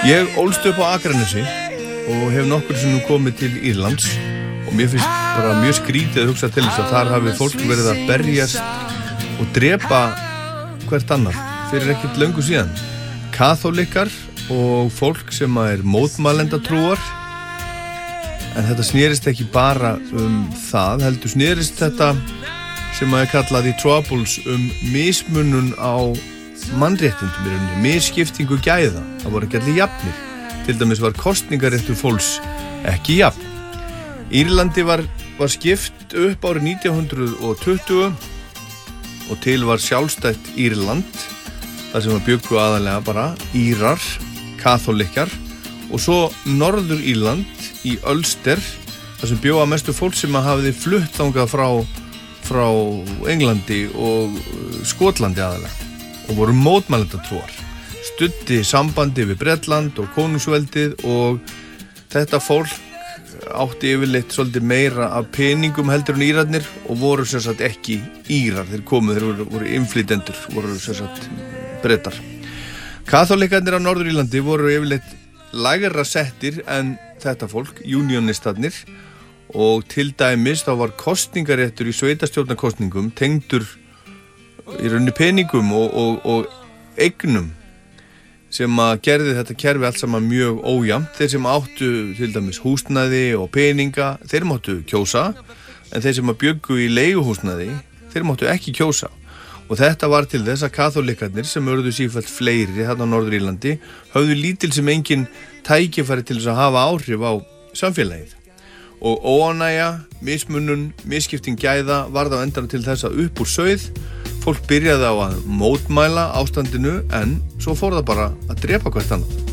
Ég ólst upp á Akranesi og hef nokkur sinnum komið til Írlands og mér finnst bara mjög skrítið að hugsa til þess að þar hafi fólk verið að berjast og drepa hvert annar fyrir ekkert löngu síðan. Kaþólikkar og fólk sem er mótmælendatrúar, en þetta snerist ekki bara það, heldur snerist þetta sem að er kallað í Troubles mismunun á mannréttindum í rauninni, misskiptingu gæða. Það voru ekki allir jafnir. Til dæmis var kosningaréttur fólks ekki jafn. Írlandi var skipt upp árið 1920 og til var sjálfstætt Írland, þar sem bjuggu aðalega bara Írar, kaþólikkar, og svo Norður Írland í Ulster, þar sem bjóða mestu fólk sem hafði flutt þangað frá Englandi og Skotlandi aðalega og voru mótmælendatrúar, studdi sambandi við Bretland og konungsveldið, og þetta fólk átti yfirleitt svolítið meira af peningum heldur en Írarnir og voru sem sagt ekki Írar. Þeir voru innflytjendur, voru sem sagt Bretar. Kaþólikkarnir á Norður Írlandi voru yfirleitt lægra settir en þetta fólk, unionistarnir, og til dæmis þá var kosningaréttur í sveitarstjórnarkosningum tengdur í rauninni peningum og eignum, sem að gerði þetta kerfi allt saman mjög ójafnt. Þeir sem áttu til dæmis húsnæði og peninga, þeir máttu kjósa, en þeir sem að bjuggu í leiguhúsnæði, þeir máttu ekki kjósa. Og þetta var til þess að kaþólikkarnir, sem urðu sífellt fleiri þarna á Norður Írlandi, höfðu lítil sem engin tækifæri til þess að hafa áhrif á samfélagið. Og óánægja, mismunun, misskipting gæða varð á endanum til þess að upp úr sauð. Fólk byrjaði á að mótmæla ástandinu, en svo fór það bara að drepa hvert annað.